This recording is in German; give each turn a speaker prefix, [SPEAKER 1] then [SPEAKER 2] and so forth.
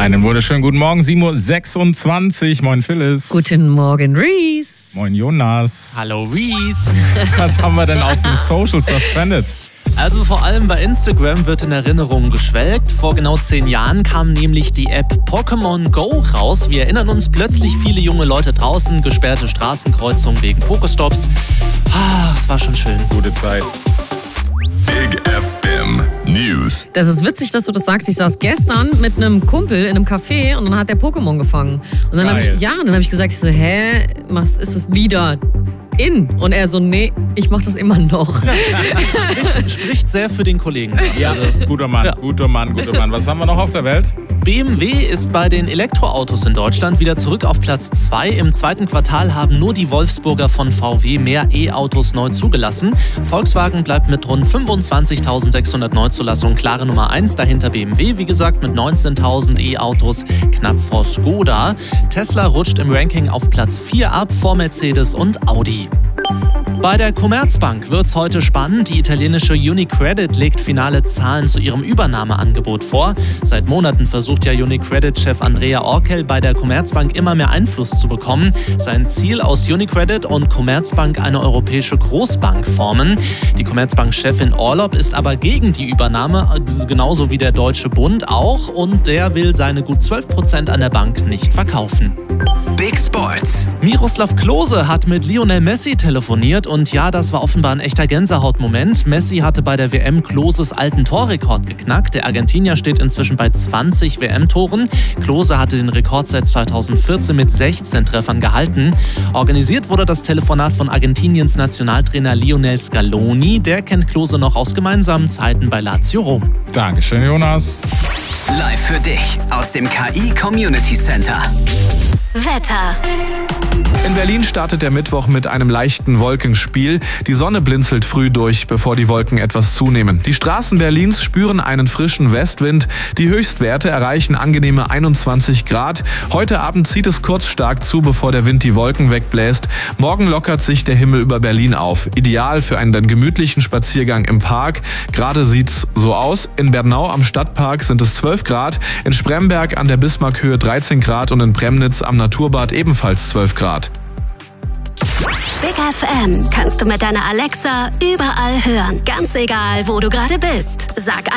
[SPEAKER 1] Einen wunderschönen guten Morgen, 7:26 Uhr. Moin Phyllis.
[SPEAKER 2] Guten Morgen, Reese.
[SPEAKER 1] Moin Jonas.
[SPEAKER 3] Hallo Reese.
[SPEAKER 1] Was haben wir denn auf den Socials, was trendet?
[SPEAKER 3] Also vor allem bei Instagram wird in Erinnerungen geschwelgt. Vor genau 10 Jahren kam nämlich die App Pokémon Go raus. Wir erinnern uns, plötzlich viele junge Leute draußen, gesperrte Straßenkreuzungen wegen Pokestops. Es war schon schön.
[SPEAKER 1] Gute Zeit.
[SPEAKER 4] Big FM News.
[SPEAKER 2] Das ist witzig, dass du das sagst. Ich saß gestern mit einem Kumpel in einem Café und dann hat der Pokémon gefangen. Und dann habe ich gesagt, ist es wieder in? Und er so, nee, ich mach das immer noch.
[SPEAKER 3] Spricht sehr für den Kollegen.
[SPEAKER 1] Ja, guter Mann. Was haben wir noch auf der Welt?
[SPEAKER 3] BMW ist bei den Elektroautos in Deutschland wieder zurück auf Platz 2. Im zweiten Quartal haben nur die Wolfsburger von VW mehr E-Autos neu zugelassen. Volkswagen bleibt mit rund 25.600 Neuzulassungen klare Nummer 1. Dahinter BMW, wie gesagt, mit 19.000 E-Autos knapp vor Skoda. Tesla rutscht im Ranking auf Platz 4 ab, vor Mercedes und Audi. Bei der Commerzbank wird's heute spannend. Die italienische UniCredit legt finale Zahlen zu ihrem Übernahmeangebot vor. Seit Monaten versucht ja UniCredit-Chef Andrea Orkel bei der Commerzbank immer mehr Einfluss zu bekommen. Sein Ziel: aus UniCredit und Commerzbank eine europäische Großbank formen. Die Commerzbank-Chefin Orlob ist aber gegen die Übernahme, genauso wie der Deutsche Bund auch. Und der will seine gut 12% an der Bank nicht verkaufen.
[SPEAKER 4] Big Sports.
[SPEAKER 3] Miroslav Klose hat mit Lionel Messi telefoniert und ja, das war offenbar ein echter Gänsehautmoment. Messi hatte bei der WM Kloses alten Torrekord geknackt. Der Argentinier steht inzwischen bei 20 WM-Toren. Klose hatte den Rekord seit 2014 mit 16 Treffern gehalten. Organisiert wurde das Telefonat von Argentiniens Nationaltrainer Lionel Scaloni. Der kennt Klose noch aus gemeinsamen Zeiten bei Lazio Rom.
[SPEAKER 1] Dankeschön, Jonas.
[SPEAKER 4] Live für dich aus dem KI Community Center.
[SPEAKER 5] Wetter.
[SPEAKER 6] In Berlin startet der Mittwoch mit einem leichten Wolkenspiel. Die Sonne blinzelt früh durch, bevor die Wolken etwas zunehmen. Die Straßen Berlins spüren einen frischen Westwind. Die Höchstwerte erreichen angenehme 21 Grad. Heute Abend zieht es kurz stark zu, bevor der Wind die Wolken wegbläst. Morgen lockert sich der Himmel über Berlin auf. Ideal für einen gemütlichen Spaziergang im Park. Gerade sieht's so aus. In Bernau am Stadtpark sind es 12 Grad. In Spremberg an der Bismarckhöhe 13 Grad und in Premnitz am Naturbad ebenfalls 12 Grad.
[SPEAKER 5] Big FM kannst du mit deiner Alexa überall hören. Ganz egal, wo du gerade bist. Sag